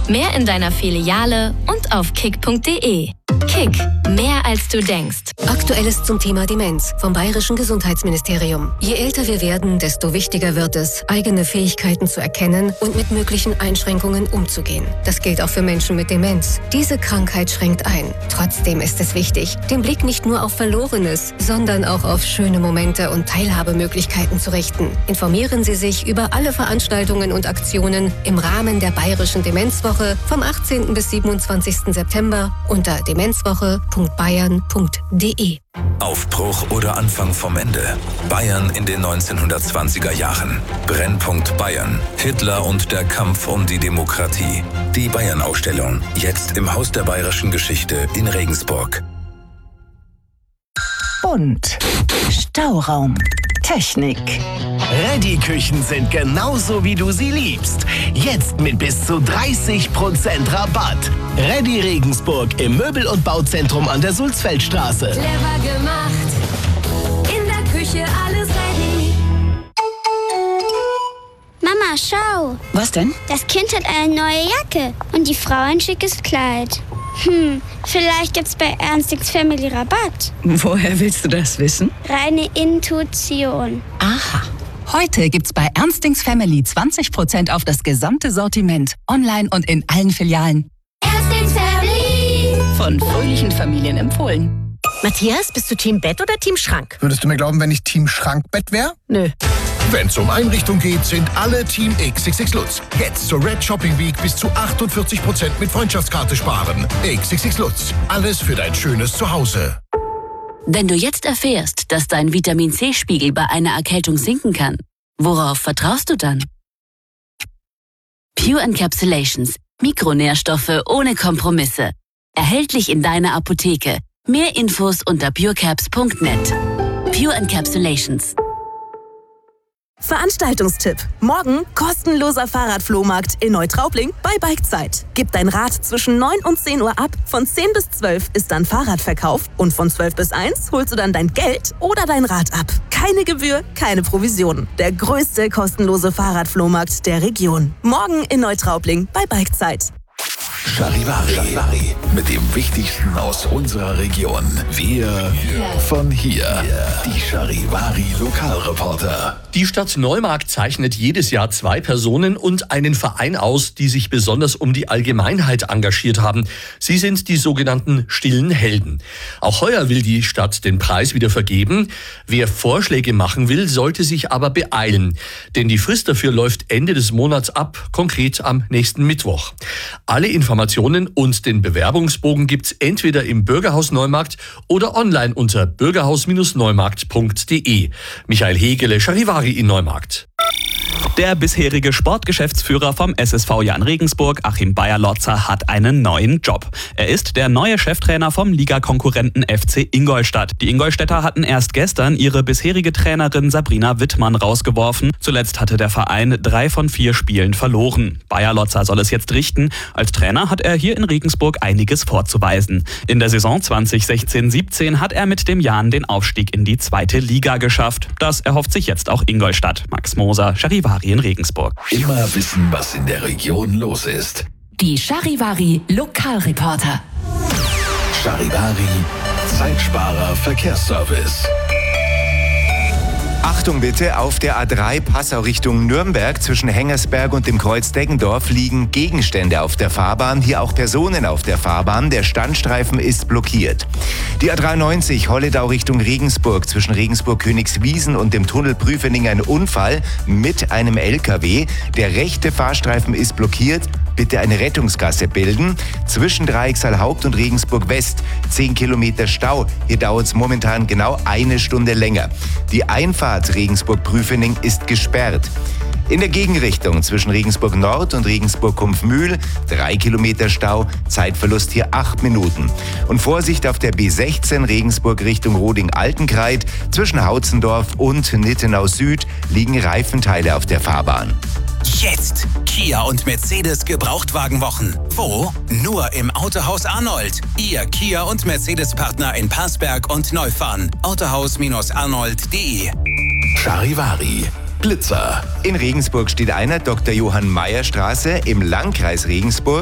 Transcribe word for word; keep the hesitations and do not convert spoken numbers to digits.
Mehr in deiner Filiale und auf kick punkt de. Kick, mehr als du denkst. Aktuelles zum Thema Demenz vom Bayerischen Gesundheitsministerium. Je älter wir werden, desto wichtiger wird es, eigene Fähigkeiten zu erkennen und mit möglichen Einschränkungen umzugehen. Das gilt auch für Menschen mit Demenz. Diese Krankheit schränkt ein. Trotzdem ist es wichtig, den Blick nicht nur auf Verlorenes, sondern auch auf schöne Momente und Teilhabemöglichkeiten zu richten. Informieren Sie sich über alle Veranstaltungen und Aktionen im Rahmen der Bayerischen Demenzwoche vom achtzehnten bis siebenundzwanzigsten September unter demenzwoche punkt bayern punkt de. Aufbruch oder Anfang vom Ende. Bayern in den neunzehnhundertzwanziger Jahren. Brennpunkt Bayern. Hitler und der Kampf um die Demokratie. Die Bayern-Ausstellung. Jetzt im Haus der Bayerischen Geschichte in Regensburg. Und Stauraum. Technik. Ready-Küchen sind genauso, wie du sie liebst. Jetzt mit bis zu dreißig Prozent Rabatt. Ready Regensburg im Möbel- und Bauzentrum an der Sulzfeldstraße. Clever gemacht. In der Küche alles ready. Mama, schau. Was denn? Das Kind hat eine neue Jacke und die Frau ein schickes Kleid. Hm, vielleicht gibt's bei Ernstings Family Rabatt. Woher willst du das wissen? Reine Intuition. Aha. Heute gibt's bei Ernstings Family zwanzig Prozent auf das gesamte Sortiment. Online und in allen Filialen. Ernstings Family. Von fröhlichen Familien empfohlen. Matthias, bist du Team Bett oder Team Schrank? Würdest du mir glauben, wenn ich Team Schrankbett wäre? Nö. Wenn es um Einrichtung geht, sind alle Team X X X Lutz. Jetzt zur Red Shopping Week bis zu achtundvierzig Prozent mit Freundschaftskarte sparen. X X X Lutz. Alles für dein schönes Zuhause. Wenn du jetzt erfährst, dass dein Vitamin-C-Spiegel bei einer Erkältung sinken kann, worauf vertraust du dann? Pure Encapsulations. Mikronährstoffe ohne Kompromisse. Erhältlich in deiner Apotheke. Mehr Infos unter purecaps punkt net. Pure Encapsulations. Veranstaltungstipp. Morgen kostenloser Fahrradflohmarkt in Neutraubling bei Bikezeit. Gib dein Rad zwischen neun und zehn Uhr ab. Von zehn bis zwölf ist dann Fahrradverkauf und von zwölf bis eins holst du dann dein Geld oder dein Rad ab. Keine Gebühr, keine Provision. Der größte kostenlose Fahrradflohmarkt der Region. Morgen in Neutraubling bei Bikezeit. Charivari. Mit dem Wichtigsten aus unserer Region. Wir von hier. Die Charivari Lokalreporter. Die Stadt Neumarkt zeichnet jedes Jahr zwei Personen und einen Verein aus, die sich besonders um die Allgemeinheit engagiert haben. Sie sind die sogenannten stillen Helden. Auch heuer will die Stadt den Preis wieder vergeben. Wer Vorschläge machen will, sollte sich aber beeilen. Denn die Frist dafür läuft Ende des Monats ab, konkret am nächsten Mittwoch. Alle Informationen und den Bewerbungsbogen gibt's entweder im Bürgerhaus Neumarkt oder online unter bürgerhaus neumarkt punkt de. Michael Hegele, Charivari in Neumarkt. Der bisherige Sportgeschäftsführer vom S S V Jan Regensburg, Achim Beyer-Lotzer, hat einen neuen Job. Er ist der neue Cheftrainer vom Ligakonkurrenten F C Ingolstadt. Die Ingolstädter hatten erst gestern ihre bisherige Trainerin Sabrina Wittmann rausgeworfen. Zuletzt hatte der Verein drei von vier Spielen verloren. Beyer-Lotzer soll es jetzt richten. Als Trainer hat er hier in Regensburg einiges vorzuweisen. In der Saison zwanzig sechzehn siebzehn hat er mit dem Jan den Aufstieg in die zweite Liga geschafft. Das erhofft sich jetzt auch Ingolstadt. Max Moser, Charivari in Regensburg. Immer wissen, was in der Region los ist. Die Charivari Lokalreporter. Charivari Zeitsparer Verkehrsservice. Achtung bitte, auf der A drei Passau Richtung Nürnberg zwischen Hengersberg und dem Kreuz Deggendorf liegen Gegenstände auf der Fahrbahn, hier auch Personen auf der Fahrbahn. Der Standstreifen ist blockiert. Die A dreiundneunzig Holledau Richtung Regensburg zwischen Regensburg-Königswiesen und dem Tunnel Prüfening ein Unfall mit einem L K W. Der rechte Fahrstreifen ist blockiert. Bitte eine Rettungsgasse bilden. Zwischen Dreiexal Haupt und Regensburg West zehn Kilometer Stau. Hier dauert es momentan genau eine Stunde länger. Die Einfahrt Regensburg-Prüfening ist gesperrt. In der Gegenrichtung zwischen Regensburg Nord und Regensburg-Kumpfmühl drei Kilometer Stau, Zeitverlust hier acht Minuten. Und Vorsicht auf der B sechzehn Regensburg Richtung Roding-Altenkreid. Zwischen Hautzendorf und Nittenau Süd liegen Reifenteile auf der Fahrbahn. Jetzt Kia und Mercedes Gebrauchtwagenwochen. Wo? Nur im Autohaus Arnold. Ihr Kia und Mercedes-Partner in Passberg und Neufahren. autohaus arnold punkt de. Charivari Blitzer. In Regensburg steht einer Doktor Johann Meyer Straße im Landkreis Regensburg.